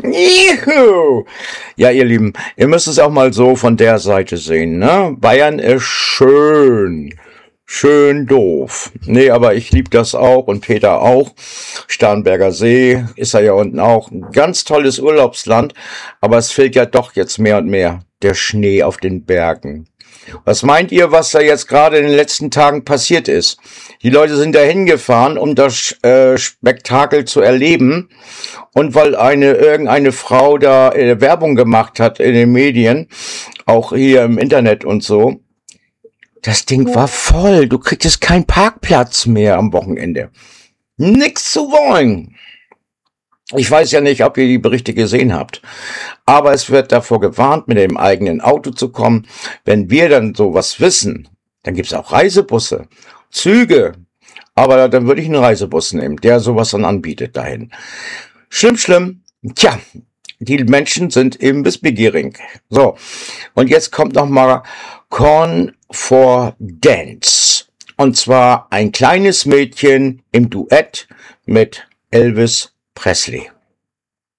Juhu. Ja, ihr Lieben, ihr müsst es auch mal so von der Seite sehen, ne? Bayern ist schön. Schön doof. Nee, aber ich lieb das auch und Peter auch. Starnberger See ist ja unten auch ein ganz tolles Urlaubsland, aber es fehlt ja doch jetzt mehr und mehr der Schnee auf den Bergen. Was meint ihr, was da jetzt gerade in den letzten Tagen passiert ist? Die Leute sind da hingefahren, um das Spektakel zu erleben. Und weil irgendeine Frau da Werbung gemacht hat in den Medien, auch hier im Internet und so, das Ding war voll. Du kriegst keinen Parkplatz mehr am Wochenende. Nix zu wollen. Ich weiß ja nicht, ob ihr die Berichte gesehen habt, aber es wird davor gewarnt, mit dem eigenen Auto zu kommen. Wenn wir dann sowas wissen, dann gibt's auch Reisebusse, Züge, aber dann würde ich einen Reisebus nehmen, der sowas dann anbietet dahin. Schlimm, schlimm. Tja, die Menschen sind eben wissbegierig. So, und jetzt kommt noch mal Corn for Dance. Und zwar ein kleines Mädchen im Duett mit Elvis Presley.